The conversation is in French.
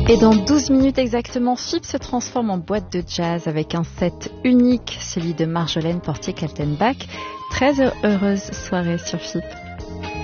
Et dans 12 minutes exactement, FIP se transforme en boîte de jazz avec un set unique, celui de Marjolaine Portier-Kaltenbach. Très heureuse soirée sur FIP.